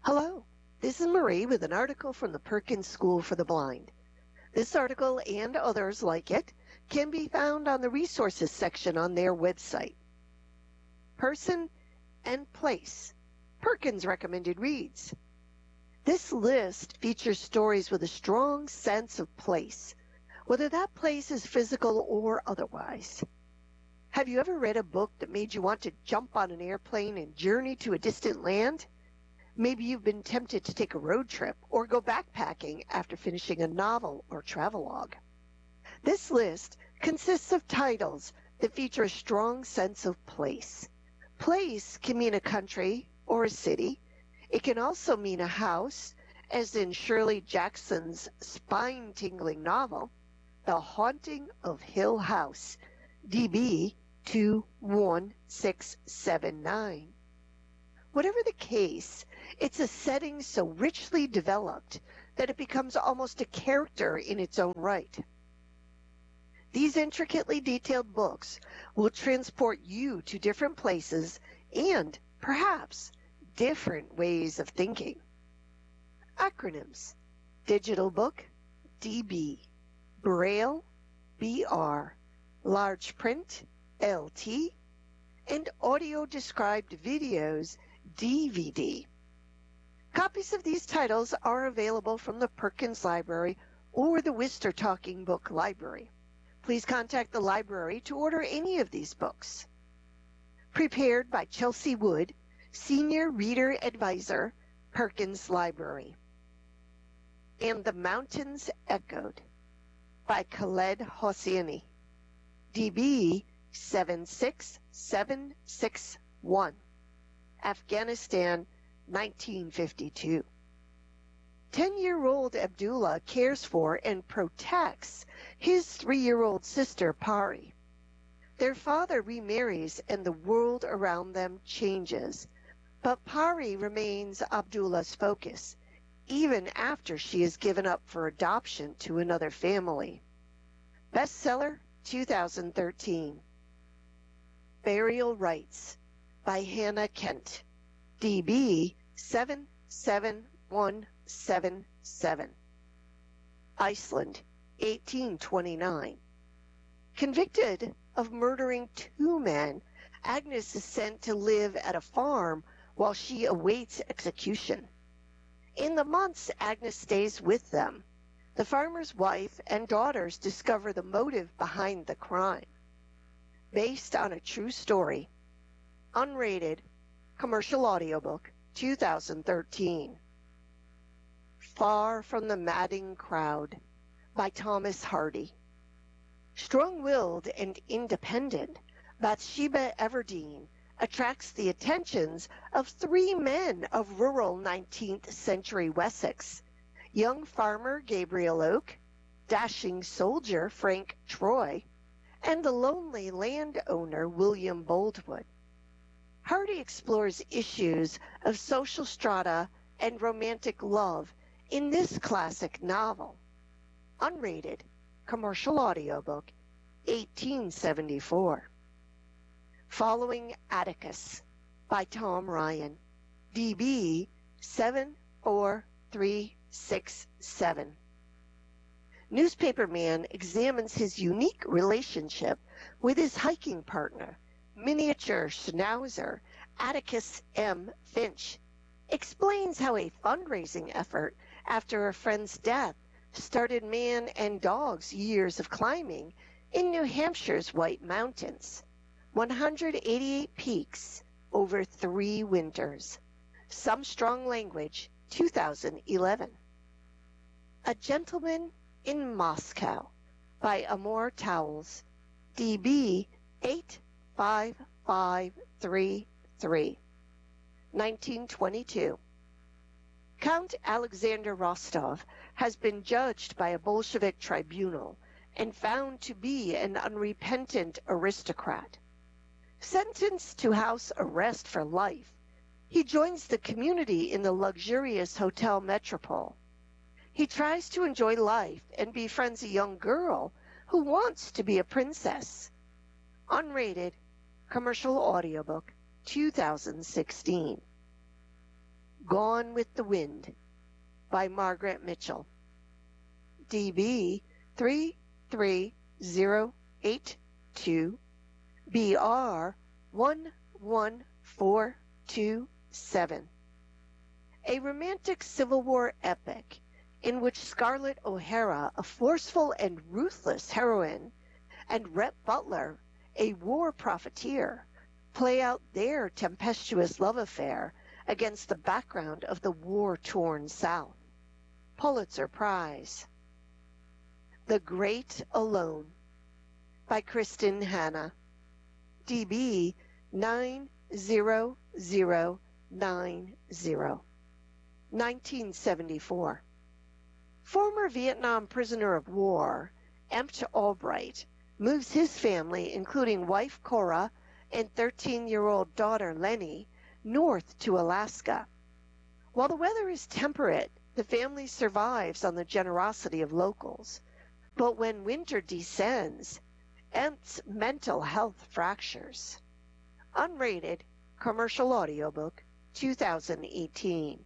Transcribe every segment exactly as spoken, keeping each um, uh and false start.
Hello, this is Marie with an article from the Perkins School for the Blind. This article and others like it can be found on the resources section on their website. Person and place. Perkins recommended reads. This list features stories with a strong sense of place, whether that place is physical or otherwise. Have you ever read a book that made you want to jump on an airplane and journey to a distant land? Maybe you've been tempted to take a road trip or go backpacking after finishing a novel or travelogue. This list consists of titles that feature a strong sense of place. Place can mean a country or a city. It can also mean a house, as in Shirley Jackson's spine-tingling novel, The Haunting of Hill House, D B two one six seven nine. Whatever the case, it's a setting so richly developed that it becomes almost a character in its own right. These intricately detailed books will transport you to different places and, perhaps, different ways of thinking. Acronyms: Digital Book, D B, Braille, B R, Large Print, L T, and Audio Described Videos, D V D. Copies of these titles are available from the Perkins Library or the Worcester Talking Book Library. Please contact the library to order any of these books. Prepared by Chelsea Wood, Senior Reader Advisor, Perkins Library. And the Mountains Echoed by Khaled Hosseini, D B seven six seven six one. Afghanistan, nineteen fifty-two. Ten-year-old Abdullah cares for and protects his three-year-old sister Pari. Their father remarries and the world around them changes, but Pari remains Abdullah's focus, even after she is given up for adoption to another family. Bestseller, two thousand thirteen. Burial Rites by Hannah Kent, D B seven seven one seven seven. Iceland, eighteen twenty-nine. Convicted of murdering two men, Agnes is sent to live at a farm while she awaits execution. In the months Agnes stays with them, the farmer's wife and daughters discover the motive behind the crime. Based on a true story. Unrated, commercial audiobook, two thousand thirteen. Far from the Madding Crowd by Thomas Hardy. Strong-willed and independent, Bathsheba Everdeen attracts the attentions of three men of rural nineteenth century Wessex: young farmer Gabriel Oak, dashing soldier Frank Troy, and the lonely landowner William Boldwood. Hardy explores issues of social strata and romantic love in this classic novel. Unrated, commercial audiobook, eighteen seventy-four. Following Atticus by Tom Ryan, D B seven four three six seven. Newspaperman examines his unique relationship with his hiking partner, miniature schnauzer Atticus M. Finch, explains how a fundraising effort after a friend's death started man and dog's years of climbing in New Hampshire's White Mountains, one hundred eighty-eight peaks over three winters. Some Strong Language, two thousand eleven. A Gentleman in Moscow by Amor Towles, D B eight five five three three, nineteen twenty-two. Count Alexander Rostov has been judged by a Bolshevik tribunal and found to be an unrepentant aristocrat. Sentenced to house arrest for life, he joins the community in the luxurious Hotel Metropole. He tries to enjoy life and befriends a young girl who wants to be a princess. Unrated, commercial audiobook, two thousand sixteen. Gone with the Wind by Margaret Mitchell. D B three three zero eight two, B R one one four two seven. A romantic Civil War epic in which Scarlett O'Hara, a forceful and ruthless heroine, and Rhett Butler, a war profiteer, play out their tempestuous love affair against the background of the war-torn South. Pulitzer Prize. The Great Alone by Kristen Hanna. D B nine zero zero nine zero. nineteen seventy-four. Former Vietnam prisoner of war, Empt Albright, moves his family, including wife Cora and thirteen-year-old daughter Lenny, north to Alaska. While the weather is temperate, the family survives on the generosity of locals. But when winter descends, Empt's mental health fractures. Unrated commercial audiobook, two thousand eighteen.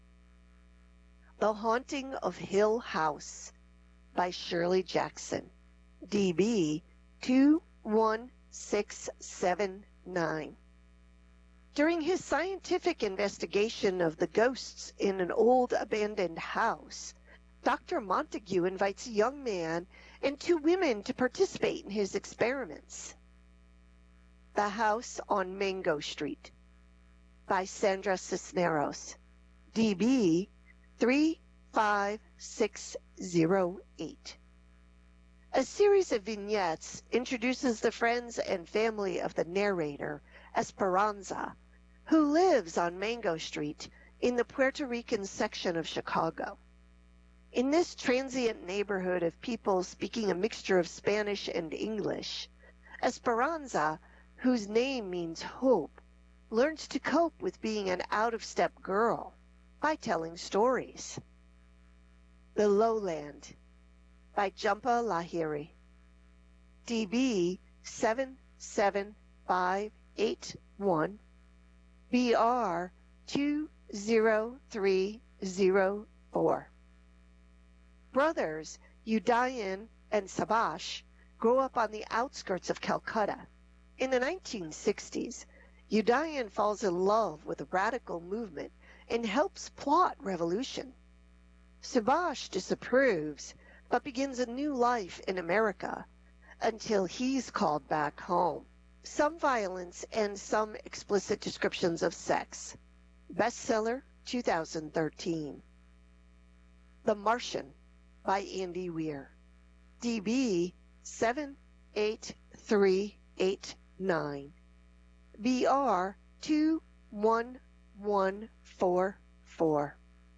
The Haunting of Hill House by Shirley Jackson. D B two one six seven nine. During his scientific investigation of the ghosts in an old abandoned house, Doctor Montague invites a young man and two women to participate in his experiments. The House on Mango Street by Sandra Cisneros. D B three five six zero eight. A series of vignettes introduces the friends and family of the narrator, Esperanza, who lives on Mango Street in the Puerto Rican section of Chicago. In this transient neighborhood of people speaking a mixture of Spanish and English, Esperanza, whose name means hope, learns to cope with being an out-of-step girl by telling stories. The Lowland by Jhumpa Lahiri. D B seven seven five eight one, B R two zero three zero four. Brothers Udayan and Sabash grow up on the outskirts of Calcutta. In the nineteen sixties, Udayan falls in love with a radical movement and helps plot revolution. Sabash disapproves, but begins a new life in America until he's called back home. Some violence and some explicit descriptions of sex. Bestseller, two thousand thirteen. The Martian by Andy Weir. D B seven eight three eight nine. B R two one one four four.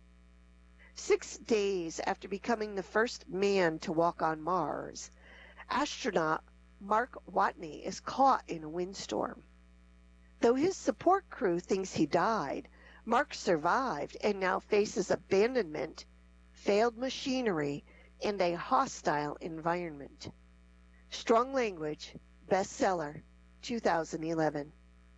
Six days after becoming the first man to walk on Mars, astronaut Mark Watney is caught in a windstorm. Though his support crew thinks he died, Mark survived and now faces abandonment, failed machinery, and a hostile environment. Strong Language, bestseller, two thousand eleven.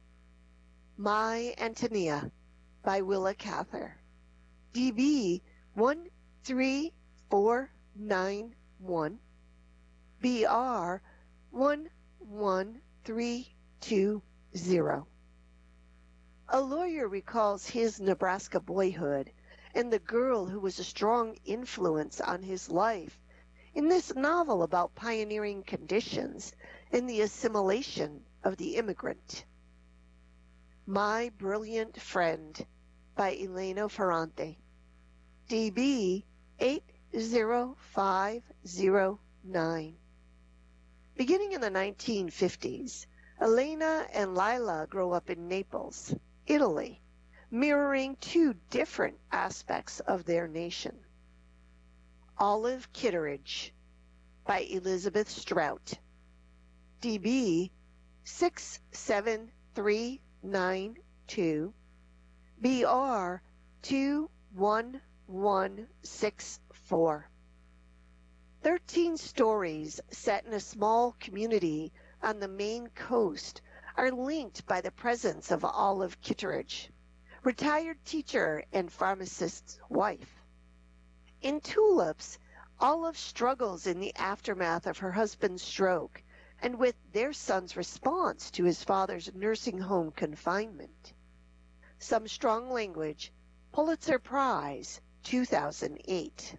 My Antonia by Willa Cather. D B one three four nine one, B R one one three two zero. A lawyer recalls his Nebraska boyhood and the girl who was a strong influence on his life in this novel about pioneering conditions and the assimilation of the immigrant. My Brilliant Friend by Elena Ferrante. D B eight zero five zero nine. Beginning in the nineteen fifties, Elena and Lila grow up in Naples, Italy, mirroring two different aspects of their nation. Olive Kitteridge by Elizabeth Strout. D B six seven three nine two, B R two one one six four. Thirteen stories set in a small community on the Maine coast are linked by the presence of Olive Kitteridge. retired teacher and pharmacist's wife. In Tulips, Olive struggles in the aftermath of her husband's stroke and with their son's response to his father's nursing home confinement. Some Strong Language, Pulitzer Prize, two thousand eight.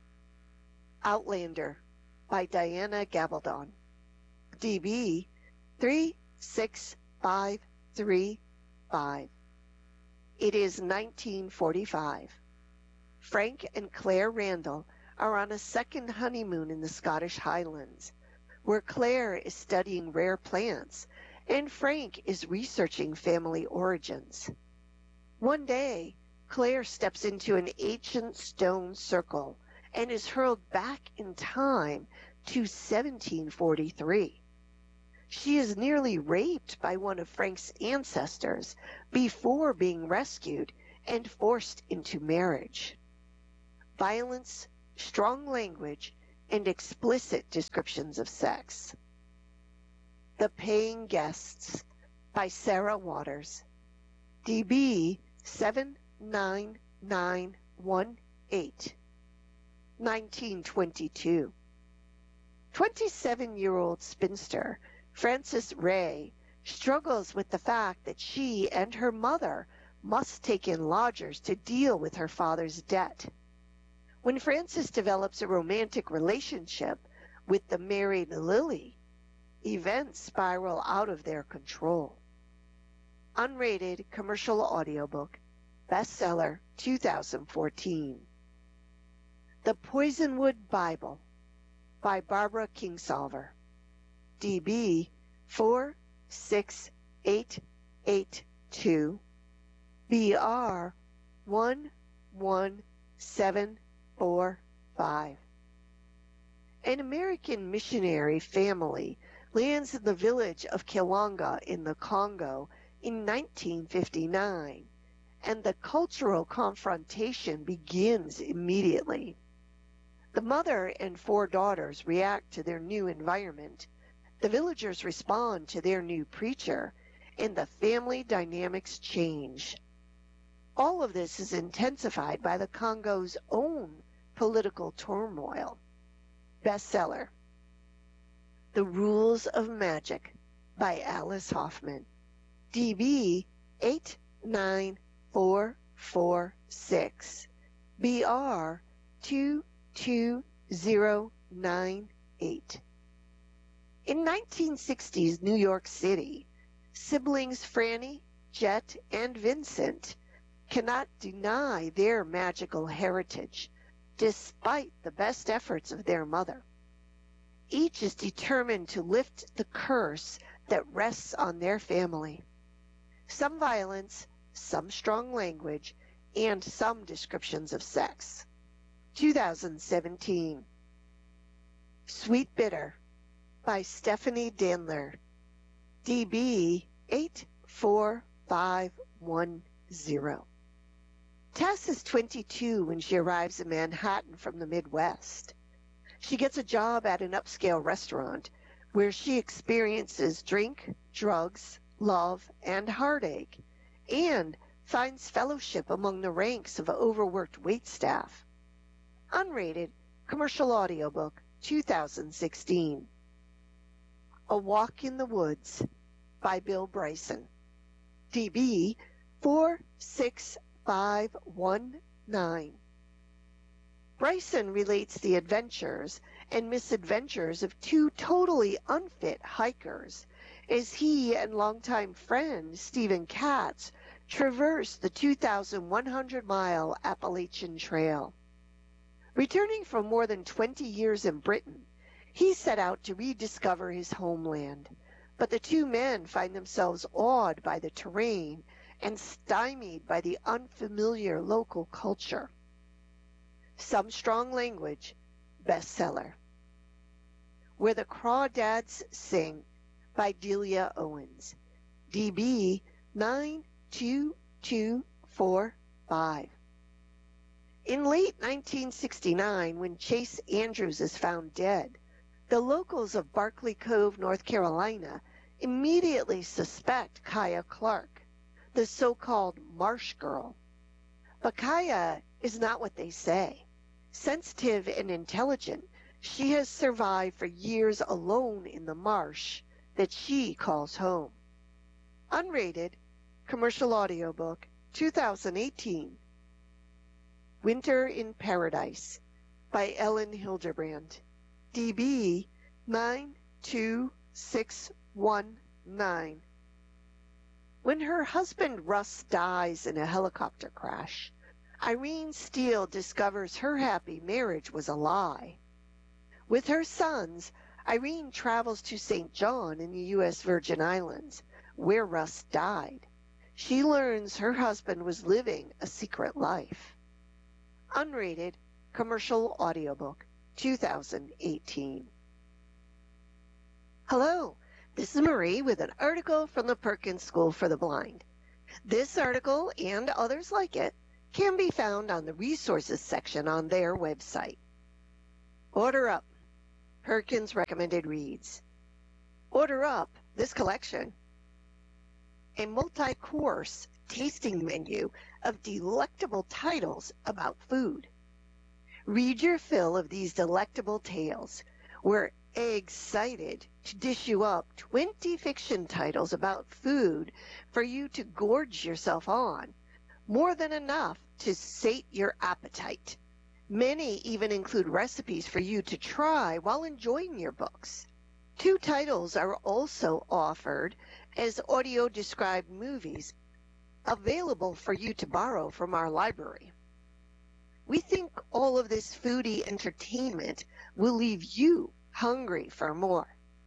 Outlander by Diana Gabaldon. D B three six five three five. It is nineteen forty-five. Frank and Claire Randall are on a second honeymoon in the Scottish Highlands, where Claire is studying rare plants and Frank is researching family origins. One day, Claire steps into an ancient stone circle and is hurled back in time to seventeen forty-three. She is nearly raped by one of Frank's ancestors before being rescued and forced into marriage. Violence, strong language, and explicit descriptions of sex. The Paying Guests by Sarah Waters. D B seven nine nine one eight. nineteen twenty-two. twenty-seven-year-old spinster Frances Ray struggles with the fact that she and her mother must take in lodgers to deal with her father's debt. When Frances develops a romantic relationship with the married Lily, events spiral out of their control. Unrated commercial audiobook, bestseller two thousand fourteen. The Poisonwood Bible by Barbara Kingsolver. D B four six eight eight two, B R one one seven four five. An American missionary family lands in the village of Kilwanga in the Congo in nineteen fifty-nine, and the cultural confrontation begins immediately. The mother and four daughters react to their new environment. The villagers respond to their new preacher, and the family dynamics change. All of this is intensified by the Congo's own political turmoil. Bestseller. The Rules of Magic by Alice Hoffman. D B eight nine four four six, B R two two zero nine eight. In nineteen sixties New York City, siblings Franny, Jet, and Vincent cannot deny their magical heritage, despite the best efforts of their mother. Each is determined to lift the curse that rests on their family. Some violence, some strong language, and some descriptions of sex. two thousand seventeen. Sweet Bitter by Stephanie Dandler. D B eight four five one zero. Tess is twenty-two when she arrives in Manhattan from the Midwest. She gets a job at an upscale restaurant where she experiences drink, drugs, love, and heartache, and finds fellowship among the ranks of overworked waitstaff. Unrated commercial audiobook, two thousand sixteen. A Walk in the Woods by Bill Bryson. D B four six five one nine. Bryson relates the adventures and misadventures of two totally unfit hikers as he and longtime friend Stephen Katz traverse the two thousand one hundred mile Appalachian Trail. Returning from more than twenty years in Britain, he set out to rediscover his homeland, but the two men find themselves awed by the terrain and stymied by the unfamiliar local culture. Some Strong Language, bestseller. Where the Crawdads Sing by Delia Owens. D B nine two two four five. In late nineteen sixty-nine, when Chase Andrews is found dead, the locals of Barkley Cove, North Carolina, immediately suspect Kaya Clark, the so-called marsh girl. But Kaya is not what they say. Sensitive and intelligent, she has survived for years alone in the marsh that she calls home. Unrated, commercial audiobook, two thousand eighteen. Winter in Paradise by Ellen Hilderbrand. D B nine two six one nine. When her husband Russ dies in a helicopter crash, Irene Steele discovers her happy marriage was a lie. With her sons, Irene travels to Saint John in the U S Virgin Islands, where Russ died. She learns her husband was living a secret life. Unrated, commercial audiobook, two thousand eighteen. Hello, this is Marie with an article from the Perkins School for the Blind. This article and others like it can be found on the resources section on their website. Order Up, Perkins Recommended Reads. Order Up this collection. A multi-course tasting menu of delectable titles about food. Read your fill of these delectable tales. We're excited to dish you up twenty fiction titles about food for you to gorge yourself on. More than enough to sate your appetite. Many even include recipes for you to try while enjoying your books. Two titles are also offered as audio-described movies available for you to borrow from our library. We think all of this foodie entertainment will leave you hungry for more.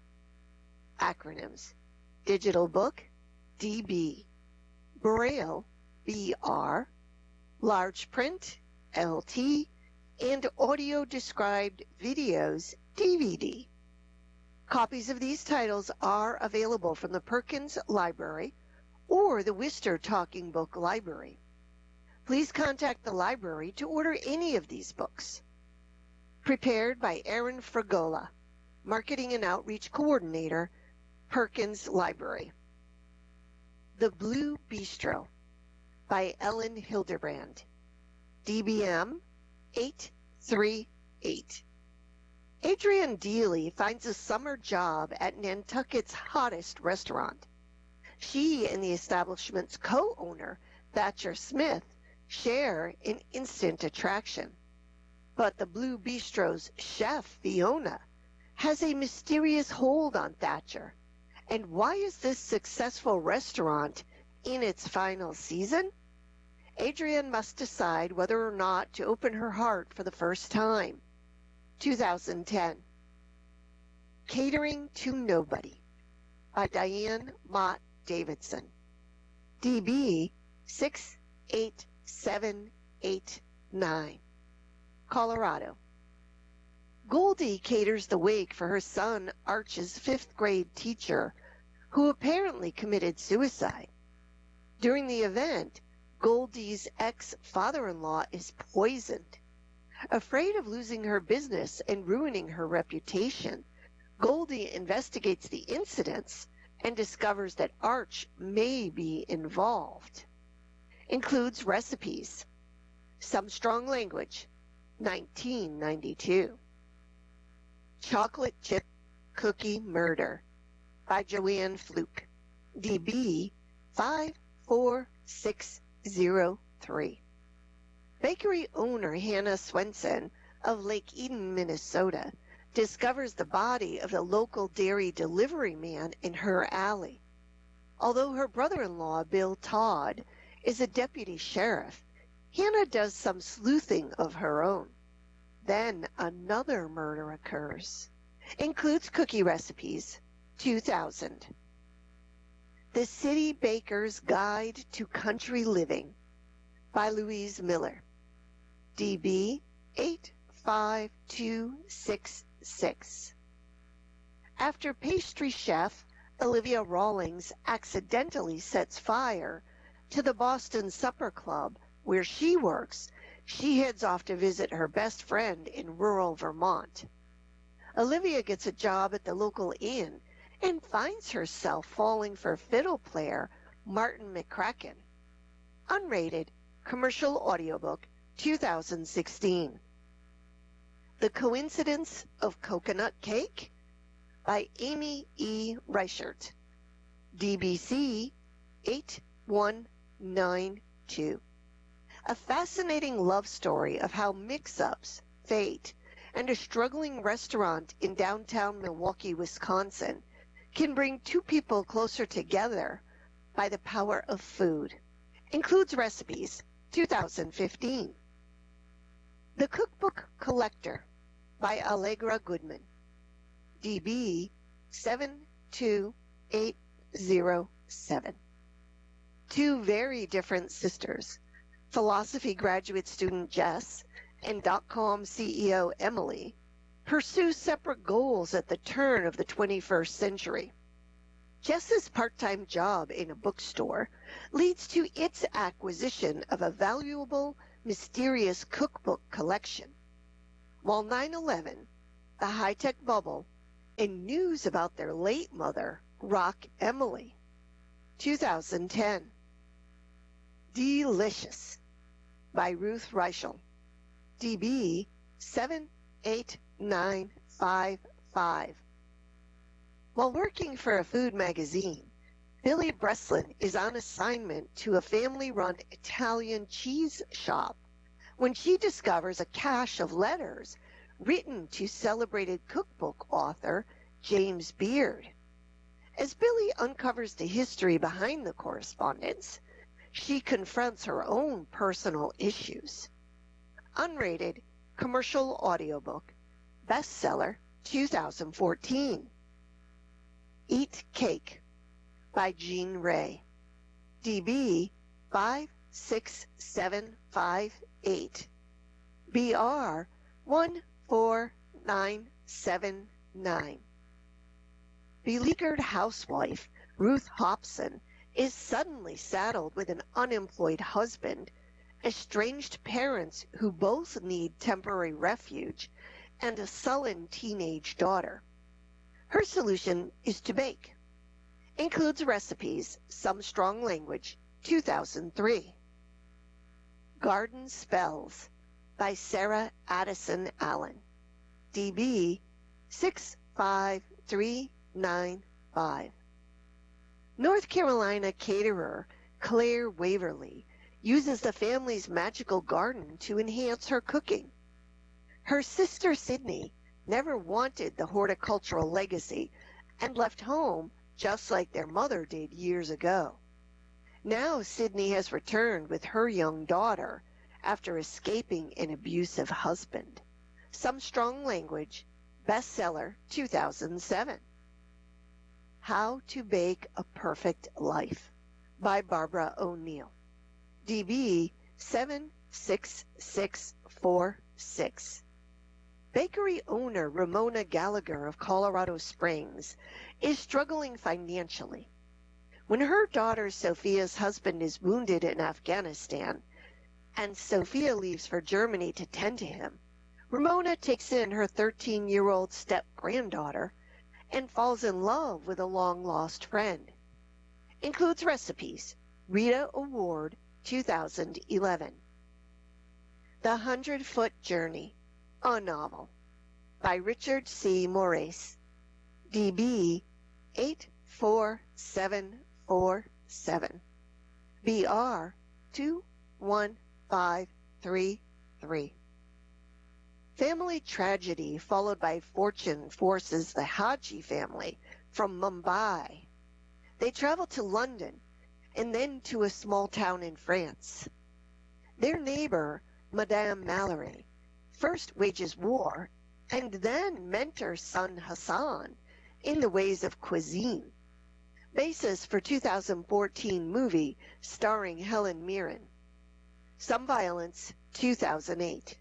Acronyms: Digital Book, D B, Braille, B R, Large Print, L T, and Audio-Described Videos, D V D. Copies of these titles are available from the Perkins Library or the Worcester Talking Book Library. Please contact the library to order any of these books. Prepared by Aaron Fragola, Marketing and Outreach Coordinator, Perkins Library. The Blue Bistro by Ellen Hilderbrand, D B M eight three eight. Adrienne Deely finds a summer job at Nantucket's hottest restaurant. She and the establishment's co-owner, Thatcher Smith, share an instant attraction. But the Blue Bistro's chef, Fiona, has a mysterious hold on Thatcher. And why is this successful restaurant in its final season? Adrienne must decide whether or not to open her heart for the first time. two thousand ten. Catering to Nobody by Diane Mott Davidson. D B six eight seven eight nine. Colorado. Goldie caters the wake for her son Arch's fifth grade teacher, who apparently committed suicide. During the event, Goldie's ex-father-in-law is poisoned. Afraid of losing her business and ruining her reputation, Goldie investigates the incidents and discovers that Arch may be involved. Includes recipes. Some strong language. nineteen ninety-two. Chocolate Chip Cookie Murder by Joanne Fluke. D B five four six zero three. Bakery owner Hannah Swenson of Lake Eden, Minnesota, discovers the body of the local dairy delivery man in her alley. Although her brother-in-law, Bill Todd, is a deputy sheriff, Hannah does some sleuthing of her own. Then another murder occurs. Includes cookie recipes, two thousand. The City Baker's Guide to Country Living by Louise Miller. D B eight five two six six. After pastry chef Olivia Rawlings accidentally sets fire to the Boston Supper Club where she works, she heads off to visit her best friend in rural Vermont. Olivia gets a job at the local inn and finds herself falling for fiddle player Martin McCracken. Unrated Commercial Audiobook two thousand sixteen. The Coincidence of Coconut Cake by Amy E. Reichert, D B C eight one nine two. A fascinating love story of how mix-ups, fate, and a struggling restaurant in downtown Milwaukee, Wisconsin can bring two people closer together by the power of food. Includes recipes, two thousand fifteen. The Cookbook Collector by Allegra Goodman, D B seven two eight zero seven. Two very different sisters, philosophy graduate student Jess and dot-com C E O Emily, pursue separate goals at the turn of the twenty-first century. Jess's part-time job in a bookstore leads to its acquisition of a valuable, mysterious cookbook collection, while nine eleven, the high-tech bubble, and news about their late mother rock Emily. two thousand ten. Delicious by Ruth Reichel, D B seven eight nine five five. While working for a food magazine, Billy Breslin is on assignment to a family-run Italian cheese shop when she discovers a cache of letters written to celebrated cookbook author James Beard. As Billy uncovers the history behind the correspondence, she confronts her own personal issues. Unrated Commercial Audiobook Bestseller two thousand fourteen. Eat Cake by Jean Ray, D B five six seven five eight, B R one four nine seven nine. Beleaguered housewife Ruth Hobson is suddenly saddled with an unemployed husband, estranged parents who both need temporary refuge, and a sullen teenage daughter. Her solution is to bake. Includes recipes, some strong language, two thousand three. Garden Spells by Sarah Addison Allen, D B six five three nine five. North Carolina caterer Claire Waverly uses the family's magical garden to enhance her cooking. Her sister Sydney never wanted the horticultural legacy and left home just like their mother did years ago. Now Sydney has returned with her young daughter after escaping an abusive husband. Some strong language, bestseller two thousand seven. How to Bake a Perfect Life by Barbara O'Neill, D B seven six six four six. Bakery owner Ramona Gallagher of Colorado Springs is struggling financially. When her daughter Sophia's husband is wounded in Afghanistan and Sophia leaves for Germany to tend to him, Ramona takes in her thirteen-year-old step-granddaughter and falls in love with a long-lost friend. Includes recipes, Rita Award two thousand eleven. The Hundred-Foot Journey, a novel, by Richard C. Moraes, D B eight four seven four seven, B R two one five three three. Family tragedy followed by fortune forces the Haji family from Mumbai. They travel to London and then to a small town in France. Their neighbor, Madame Mallory, first wages war and then mentors son Hassan in the ways of cuisine. Basis for two thousand fourteen movie starring Helen Mirren. Some Violence, two thousand eight.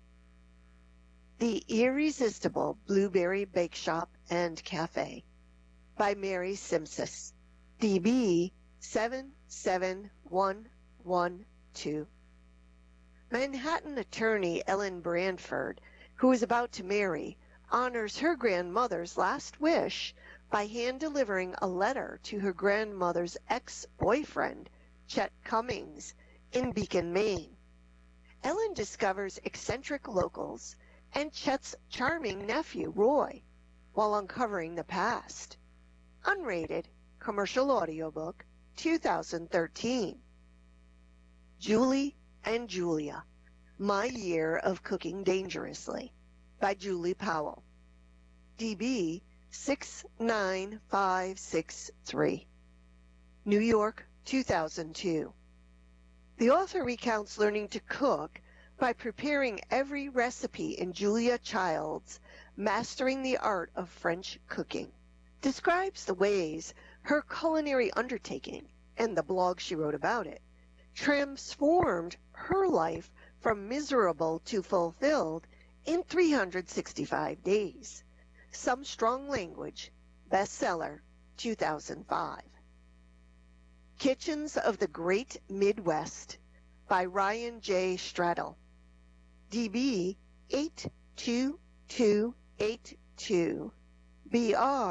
The Irresistible Blueberry Bake Shop and Cafe by Mary Simsis, D B seven seven one one two. Manhattan attorney Ellen Brandford, who is about to marry, honors her grandmother's last wish by hand-delivering a letter to her grandmother's ex-boyfriend, Chet Cummings, In Beacon, Maine, Ellen discovers eccentric locals and Chet's charming nephew, Roy, while uncovering the past. Unrated commercial audiobook, two thousand thirteen. Julie and Julia, My Year of Cooking Dangerously, by Julie Powell. D B six nine five six three. New York, two thousand two. The author recounts learning to cook by preparing every recipe in Julia Child's Mastering the Art of French Cooking. Describes the ways her culinary undertaking, and the blog she wrote about it, transformed her life from miserable to fulfilled in three hundred sixty-five days. Some Strong Language, bestseller, two thousand five. Kitchens of the Great Midwest by Ryan J. Straddle. D B eight two two eight two. B R